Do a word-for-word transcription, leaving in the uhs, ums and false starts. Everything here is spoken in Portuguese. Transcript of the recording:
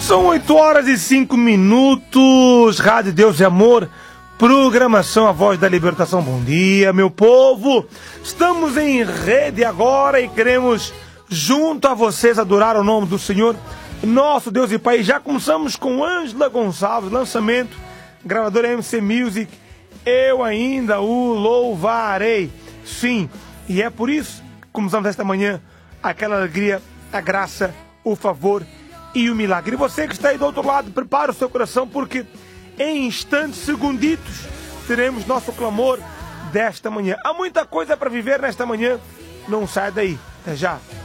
São oito horas e cinco minutos. Rádio Deus e Amor, programação A Voz da Libertação. Bom dia, meu povo. Estamos em rede agora e queremos, junto a vocês, adorar o nome do Senhor, nosso Deus e Pai. Já começamos com Ângela Gonçalves, lançamento, gravadora M C Music. Eu ainda o louvarei. Sim, e é por isso que começamos esta manhã aquela alegria, a graça, o favor e o milagre. E você que está aí do outro lado, prepara o seu coração, porque em instantes, segunditos, teremos nosso clamor desta manhã. Há muita coisa para viver nesta manhã. Não sai daí. Até já.